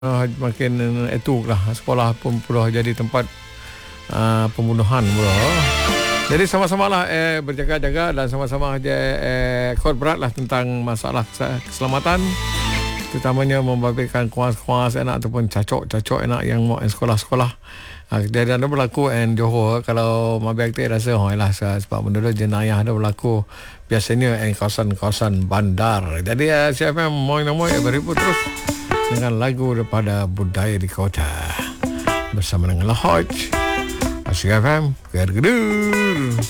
makin itu lah, sekolah pun pula jadi tempat pembunuhan pula. Jadi sama-sama lah berjaga-jaga dan sama-sama je kod berat lah tentang masalah keselamatan, terutamanya membabitkan kuas-kuas anak ataupun cacok anak yang mau sekolah-sekolah. Kejadian ada berlaku di Johor. Kalau mabik tu rasa lah sebab benda jenayah ada berlaku biasanya kawasan-kawasan bandar. Jadi siapa yang mau berhibur terus dengan lagu daripada budaya di kota bersama dengan Lahoj Asyik FM Gergedur.